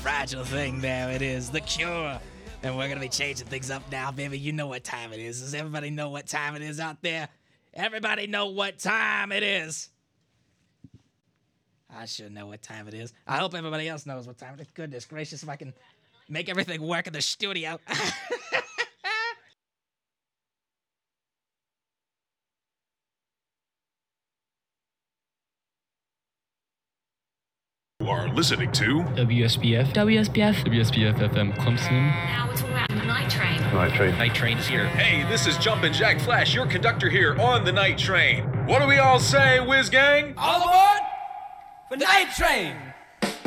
fragile thing there. It is The Cure. And we're going to be changing things up now, baby. You know what time it is. Does everybody know what time it is out there? Everybody know what time it is. I should know what time it is. I hope everybody else knows what time it is. Goodness gracious, if I can make everything work in the studio. You are listening to WSBF FM Clemson. Now we're talking about the night train. Night train here. Hey, this is Jumpin' Jack Flash, your conductor here on the Night Train. What do we all say, Whiz Gang? All aboard for Night Train!